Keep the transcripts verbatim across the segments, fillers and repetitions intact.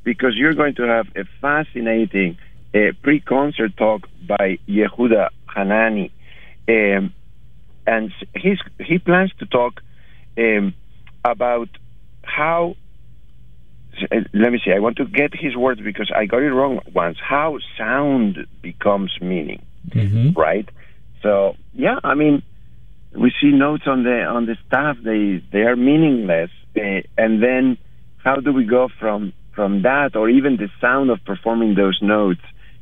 because you're going to have a fascinating uh, pre-concert talk by Yehuda Hanani. Um, and he's, he plans to talk um, about how, uh, let me see, I want to get his words because I got it wrong once, how sound becomes meaning, mm-hmm. right? So, yeah, I mean, we see notes on the on the staff, they, they are meaningless. Uh, and then how do we go from, from that, or even the sound of performing those notes,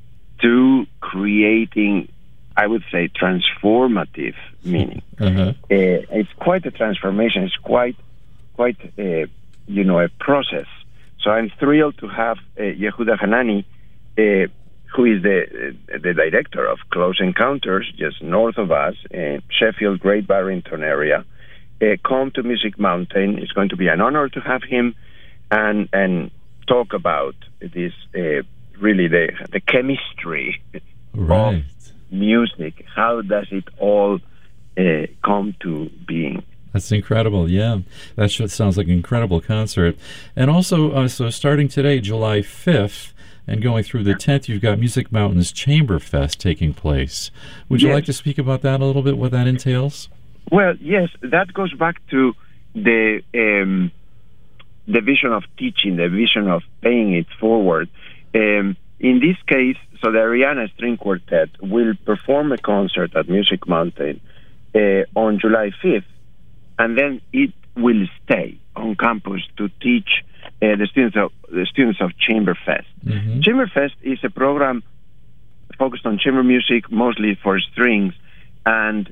to creating, I would say, transformative meaning? Uh-huh. Uh, it's quite a transformation. It's quite, quite, uh, you know, a process. So I'm thrilled to have uh, Yehuda Hanani, uh, who is the uh, the director of Close Encounters, just north of us, in Sheffield, Great Barrington area, uh, come to Music Mountain. It's going to be an honor to have him and and talk about this, uh, really the the chemistry right. of music. How does it all uh, come to being? That's incredible, yeah. That should, sounds like an incredible concert. And also, uh, so starting today, July fifth, and going through the tenth, you've got Music Mountain's Chamber Fest taking place. Would you yes. like to speak about that a little bit, what that entails? Well, yes, that goes back to the um, the vision of teaching, the vision of paying it forward. Um, in this case, so the Ariana String Quartet will perform a concert at Music Mountain uh, on July fifth, and then it will stay on campus to teach uh, the students of the students of Chamber Fest. Mm-hmm. Chamber Fest is a program focused on chamber music, mostly for strings, and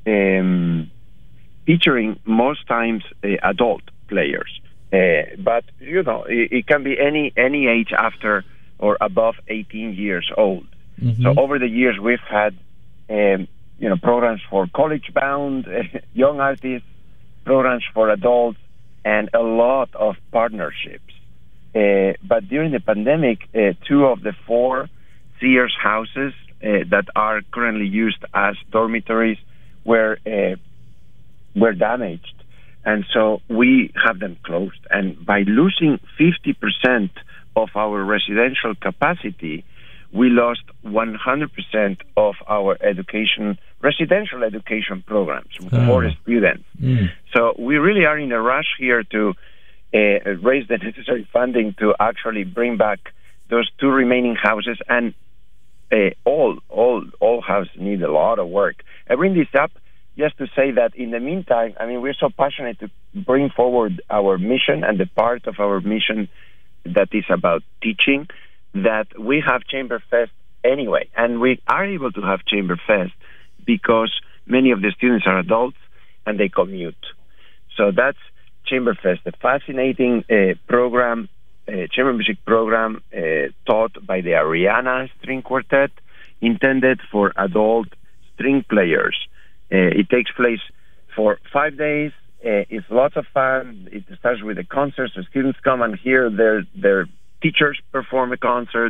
um, featuring most times uh, adult players. Uh, but you know, it, it can be any any age after or above eighteen years old. Mm-hmm. So over the years, we've had um, you know programs for college-bound uh, young artists, programs for adults, and a lot of partnerships. Uh, but during the pandemic, uh, two of the four Sears houses uh, that are currently used as dormitories were uh, were damaged, and so we have them closed. And by losing fifty percent of our residential capacity, we lost one hundred percent of our education, residential education programs oh. for students. Mm. So we really are in a rush here to uh, raise the necessary funding to actually bring back those two remaining houses, and uh, all, all, all houses need a lot of work. I bring this up just to say that in the meantime, I mean, we're so passionate to bring forward our mission and the part of our mission that is about teaching, that we have Chamber Fest anyway. And we are able to have Chamber Fest because many of the students are adults and they commute. So that's Chamber Fest, a fascinating uh, program, uh, chamber music program uh, taught by the Ariana String Quartet, intended for adult string players. Uh, it takes place for five days. Uh, it's lots of fun. It starts with a concert, so students come and hear their their teachers perform a concert,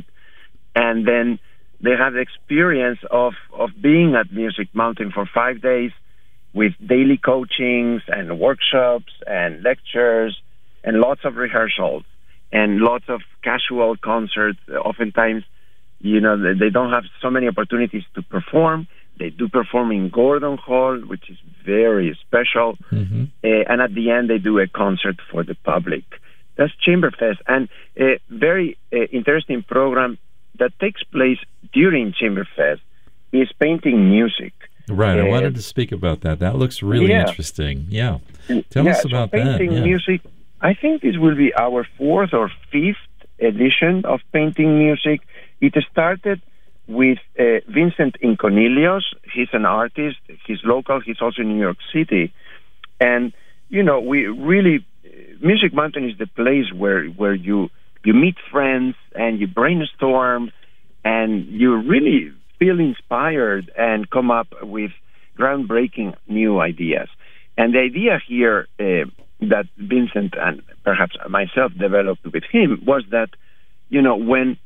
and then they have the experience of, of being at Music Mountain for five days with daily coachings and workshops and lectures and lots of rehearsals and lots of casual concerts. Oftentimes, you know, they don't have so many opportunities to perform. They do perform in Gordon Hall, which is very special. Mm-hmm. Uh, and at the end, they do a concert for the public. That's Chamber Fest, and a very uh, interesting program that takes place during Chamber Fest is painting music. Right, uh, I wanted to speak about that. That looks really yeah. interesting. Yeah, tell yeah, us so about painting that. Yeah. music. I think this will be our fourth or fifth edition of painting music. It started with uh, Vincent Inconilios. He's an artist. He's local. He's also in New York City, and you know, we really. Music Mountain is the place where, where you you meet friends and you brainstorm and you really feel inspired and come up with groundbreaking new ideas. And the idea here uh, that Vincent and perhaps myself developed with him was that, you know, when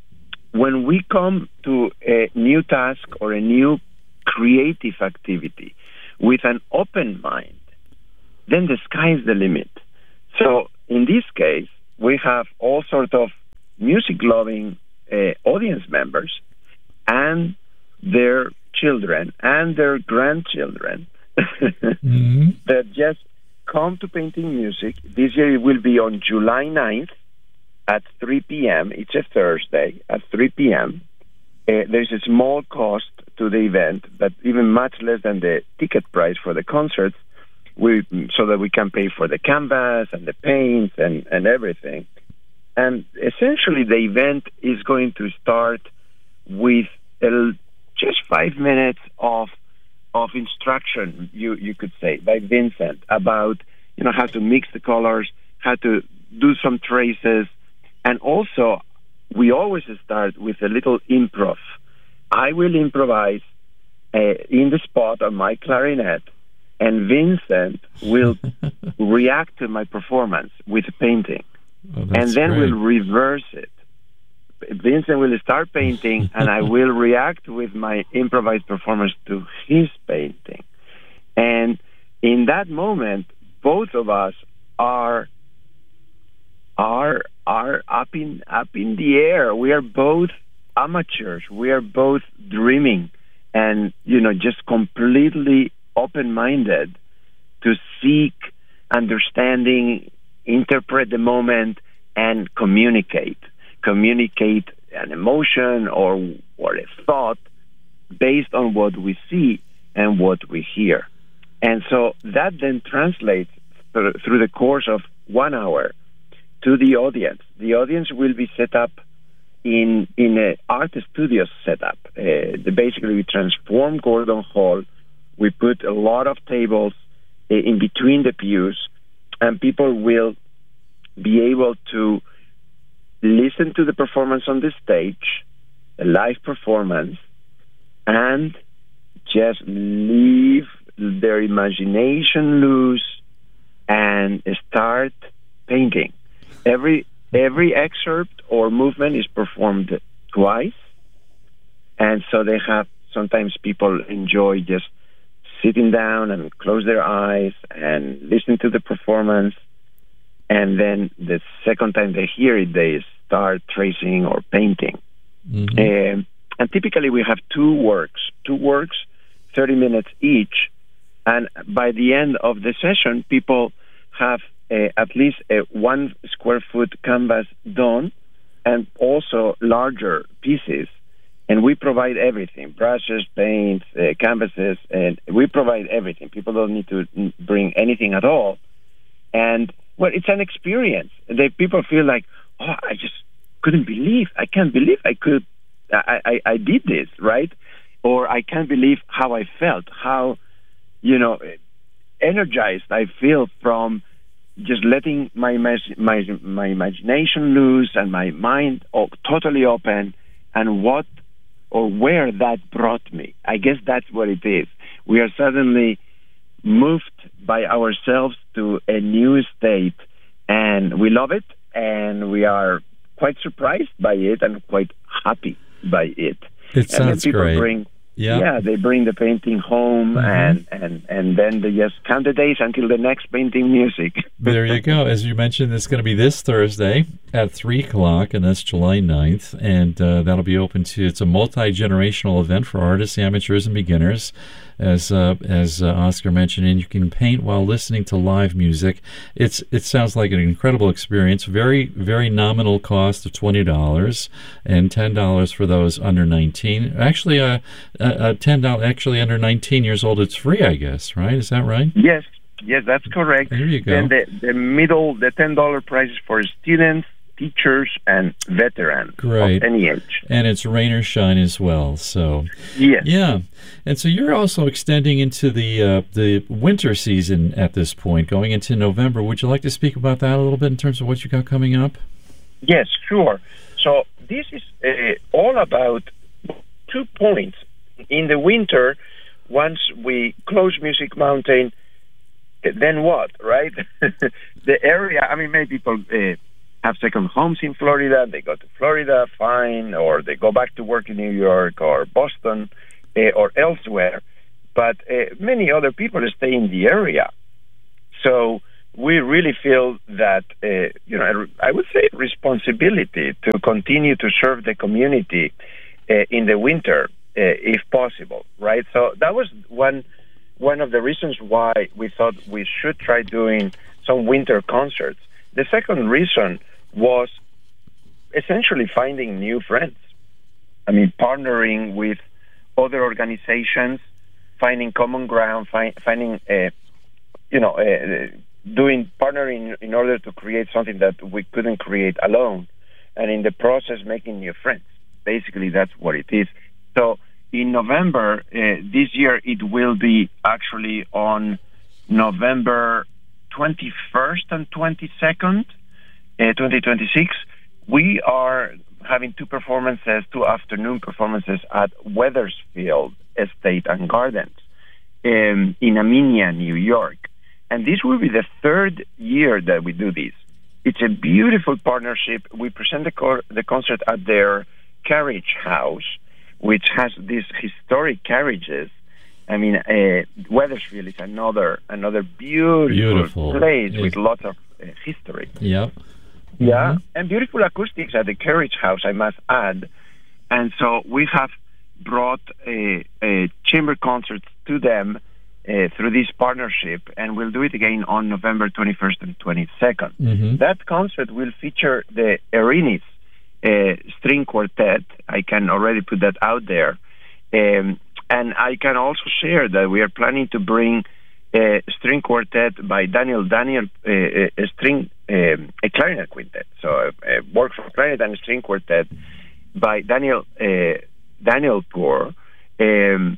when we come to a new task or a new creative activity with an open mind, then the sky is the limit. So in this case, we have all sorts of music-loving uh, audience members and their children and their grandchildren mm-hmm. that just come to Painting Music. This year it will be on July ninth at three p.m. It's a Thursday at three p.m. Uh, there's a small cost to the event, but even much less than the ticket price for the concerts, we, so that we can pay for the canvas and the paint and, and everything. And essentially the event is going to start with a, just five minutes of of instruction, you, you could say, by Vincent about, you know, how to mix the colors, how to do some traces. And also, we always start with a little improv. I will improvise uh, in the spot on my clarinet, and Vincent will react to my performance with painting. Oh, and then great. we'll reverse it. Vincent will start painting, and I will react with my improvised performance to his painting. And in that moment, both of us are are are up in up in the air. We are both amateurs. We are both dreaming, and you know, just completely open-minded to seek understanding, interpret the moment, and communicate. Communicate an emotion or or a thought based on what we see and what we hear. And so that then translates th- through the course of one hour to the audience. The audience will be set up in in an art studio setup. Uh, the, basically, we transform Gordon Hall. We put a lot of tables uh, in between the pews, and people will be able to listen to the performance on the stage, a live performance, and just leave their imagination loose and start painting. Every every excerpt or movement is performed twice, and so they have, sometimes people enjoy just sitting down and close their eyes and listen to the performance, and then the second time they hear it, they start tracing or painting. Mm-hmm. Um, and typically we have two works, two works, thirty minutes each, and by the end of the session, people have uh, at least a one square foot canvas done, and also larger pieces. And we provide everything, brushes, paints, uh, canvases, and we provide everything. People don't need to bring anything at all. And, well, it's an experience. The people feel like, oh, I just couldn't believe, I can't believe I could, I, I, I did this, right? Or I can't believe how I felt, how, you know, energized I feel from just letting my my my imagination loose and my mind totally open, and what or where that brought me. I guess that's what it is. We are suddenly moved by ourselves to a new state, and we love it, and we are quite surprised by it and quite happy by it. It and sounds then people great. Bring, yeah. yeah, they bring the painting home, mm-hmm. and, and, and then they just count the days until the next Painting Music. There you go. As you mentioned, it's going to be this Thursday at three o'clock, and that's July ninth, and uh, that'll be open to, it's a multi-generational event for artists, amateurs, and beginners. As uh, as uh, Oscar mentioned, and you can paint while listening to live music. It's It sounds like an incredible experience. Very, very nominal cost of twenty dollars, and ten dollars for those under nineteen. Actually, uh, uh, ten dollars, actually under nineteen years old, it's free, I guess, right? Is that right? Yes, yes, that's correct. There you go. Then the, the middle, the ten dollars price is for students, teachers, and veterans Great. of any age. And it's rain or shine as well. So yes. Yeah. And so you're also extending into the uh, the winter season at this point, going into November. Would you like to speak about that a little bit in terms of what you got coming up? Yes, sure. So this is uh, all about two points. In the winter, once we close Music Mountain, then what, right? The area, I mean, many people uh, have second homes in Florida. They go to Florida, fine, or they go back to work in New York or Boston uh, or elsewhere. But uh, many other people stay in the area. So we really feel that, uh, you know, I would say responsibility to continue to serve the community uh, in the winter, uh, if possible, right? So that was one one of the reasons why we thought we should try doing some winter concerts. The second reason was essentially finding new friends. I mean, partnering with other organizations, finding common ground, find, finding, uh, you know, uh, doing partnering in order to create something that we couldn't create alone, and in the process making new friends. Basically, that's what it is. So in November, uh, this year, it will be actually on November twenty-first and twenty-second, uh, twenty twenty-six. We are having two performances, two afternoon performances at Wethersfield Estate and Gardens um, in Armenia, New York. And this will be the third year that we do this. It's a beautiful partnership. We present the, cor- the concert at their carriage house, which has these historic carriages. I mean, uh, Wethersfield is another another beautiful, beautiful. place yes. with lots of uh, history. Yep. Yeah, Mm-hmm. and beautiful acoustics at the carriage house, I must add. And so we have brought a, a chamber concerts to them uh, through this partnership, and we'll do it again on November twenty-first and twenty-second. Mm-hmm. That concert will feature the Erinis uh, string quartet. I can already put that out there. Um, and I can also share that we are planning to bring a string quartet by Daniel Daniel, uh, a string, um, a clarinet quintet. So a, a work for clarinet and a string quartet by Daniel uh, Daniel Poor. Um,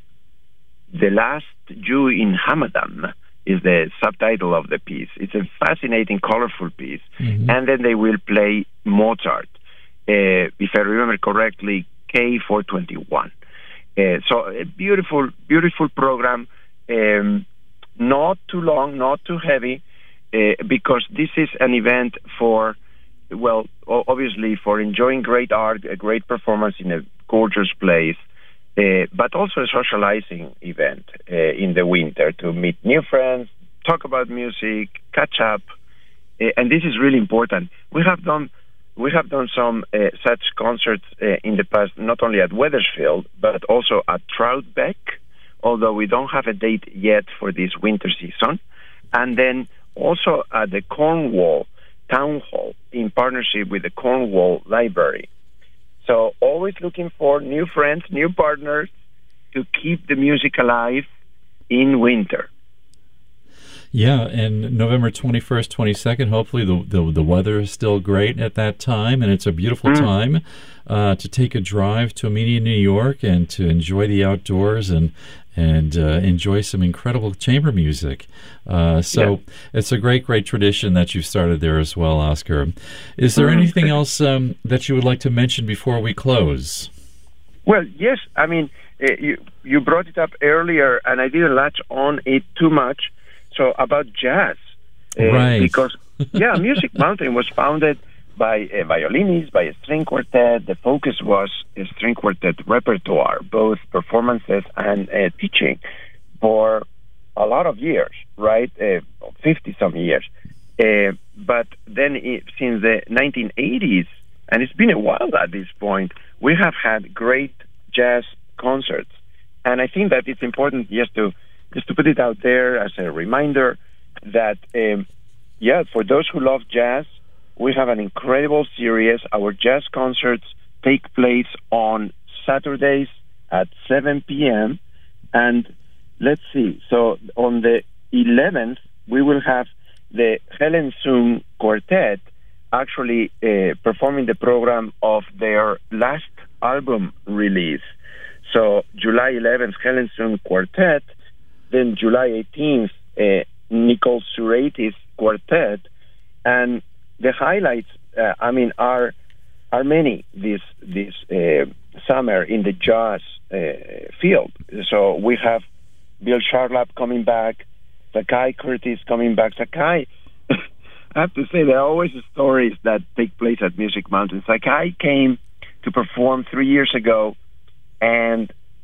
the Last Jew in Hamadan is the subtitle of the piece. It's a fascinating, colorful piece. Mm-hmm. And then they will play Mozart, uh, if I remember correctly, K four twenty-one. Uh, so a beautiful, beautiful program. Um, Not too long, not too heavy, uh, because this is an event for, well, obviously for enjoying great art, a great performance in a gorgeous place, uh, but also a socializing event uh, in the winter to meet new friends, talk about music, catch up, uh, and this is really important. We have done we have done some uh, such concerts uh, in the past, not only at Wethersfield, but also at Troutbeck, although we don't have a date yet for this winter season. And then also at the Cornwall Town Hall in partnership with the Cornwall Library. So always looking for new friends, new partners to keep the music alive in winter. Yeah, and November twenty-first, twenty-second, hopefully the, the the weather is still great at that time, and it's a beautiful mm. time uh, to take a drive to Armenia, New York, and to enjoy the outdoors and and uh, enjoy some incredible chamber music. Uh, so yeah. It's a great, great tradition that you've started there as well, Oscar. Is there mm. anything else um, that you would like to mention before we close? Well, yes. I mean, uh, you, you brought it up earlier, and I didn't latch on it too much. So about jazz, uh, right. because, yeah, Music Mountain was founded by a violinist, by a string quartet. The focus was a string quartet repertoire, both performances and uh, teaching for a lot of years, right, uh, fifty-some years. Uh, but then it, since the nineteen eighties, and it's been a while at this point, we have had great jazz concerts. And I think that it's important just to just to put it out there as a reminder that, um, yeah, for those who love jazz, we have an incredible series. Our jazz concerts take place on Saturdays at seven p.m. And let's see, so on the eleventh, we will have the Helen Sung Quartet actually uh, performing the program of their last album release. So July eleventh, Helen Sung Quartet. Then July eighteenth, uh, Nicole Suraitis Quartet, and the highlights, uh, I mean, are are many this this uh, summer in the jazz uh, field. So we have Bill Charlap coming back, Sakai Curtis coming back. Sakai, I have to say, there are always stories that take place at Music Mountain. Sakai came to perform three years ago, and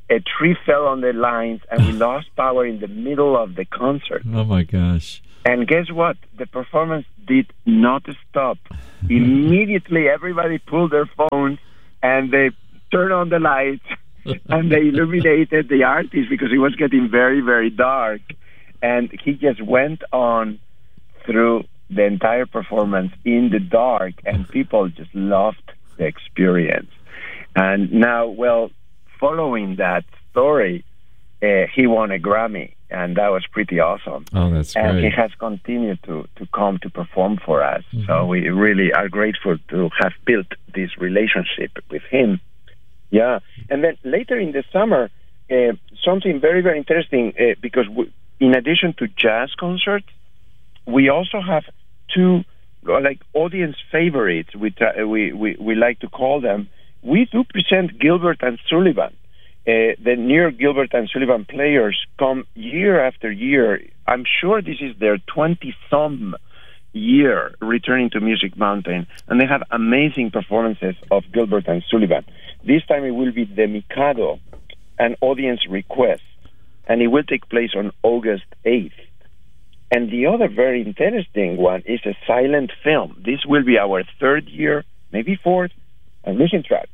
a tree fell on the lines, and we lost power in the middle of the concert. Oh, my gosh. And guess what? The performance did not stop. Immediately, everybody pulled their phones, and they turned on the lights, and they illuminated the artist because it was getting very, very dark. And he just went on through the entire performance in the dark, and people just loved the experience. And now, well, following that story, uh, he won a Grammy, and that was pretty awesome. Oh, that's great. And he has continued to, to come to perform for us. Mm-hmm. So we really are grateful to have built this relationship with him. Yeah. And then later in the summer, uh, something very, very interesting, uh, because we, in addition to jazz concerts, we also have two, like, audience favorites, we, uh, we, we, we like to call them. We do present Gilbert and Sullivan. Uh, the New York Gilbert and Sullivan players come year after year. I'm sure this is their twentieth year returning to Music Mountain, and they have amazing performances of Gilbert and Sullivan. This time it will be The Mikado, an audience request, and it will take place on August eighth. And the other very interesting one is a silent film. This will be our third year, maybe fourth. I'm losing track.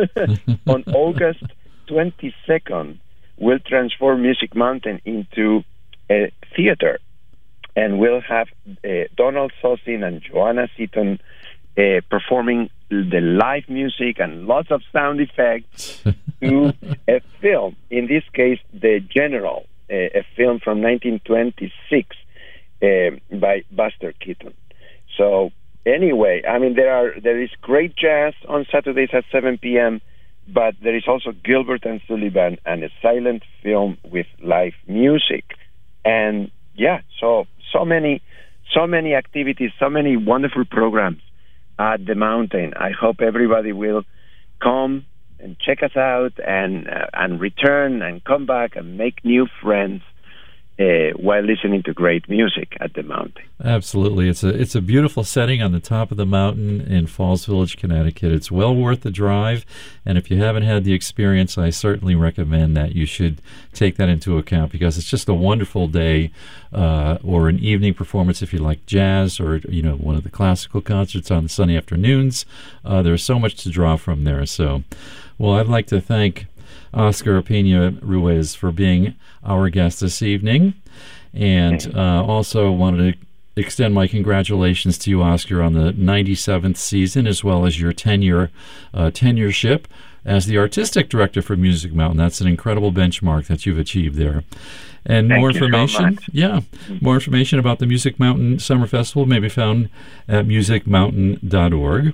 On August twenty-second, we'll transform Music Mountain into a theater, and we'll have uh, Donald Sossin and Joanna Seaton uh, performing the live music and lots of sound effects to a film. In this case, The General, uh, a film from nineteen twenty-six uh, by Buster Keaton. So anyway, I mean, there are there is great jazz on Saturdays at seven p.m., but there is also Gilbert and Sullivan and a silent film with live music. And yeah, so so many so many activities, so many wonderful programs at the mountain. I hope everybody will come and check us out and uh, and return and come back and make new friends Uh, while listening to great music at the mountain. Absolutely. It's a it's a beautiful setting on the top of the mountain in Falls Village, Connecticut. It's well worth the drive, and if you haven't had the experience, I certainly recommend that you should take that into account, because it's just a wonderful day, uh, or an evening performance if you like jazz, or you know one of the classical concerts on Sunday afternoons. Uh, there's so much to draw from there. So, well, I'd like to thank Oscar Pena Ruiz for being our guest this evening, and uh, also wanted to extend my congratulations to you, Oscar, on the ninety-seventh season, as well as your tenure uh, tenureship as the artistic director for Music Mountain. That's an incredible benchmark that you've achieved there. And Thank more you information, so much. yeah, more information about the Music Mountain Summer Festival may be found at music mountain dot org.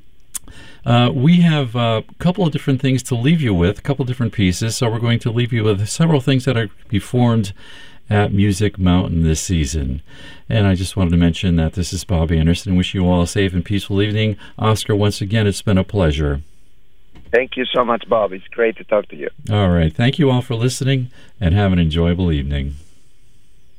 Uh, we have a couple of different things to leave you with, a couple of different pieces, so we're going to leave you with several things that are performed at Music Mountain this season. And I just wanted to mention that this is Bob Anderson. Wish you all a safe and peaceful evening. Oscar, once again, it's been a pleasure. Thank you so much, Bob. It's great to talk to you. All right. Thank you all for listening, and have an enjoyable evening.